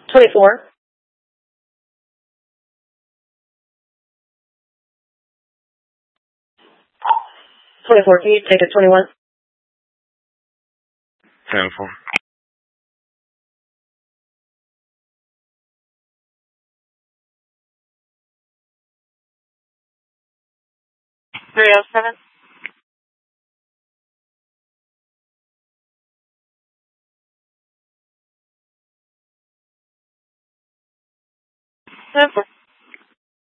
24. 24, can you take it 21? 10-4. 307. 10-4.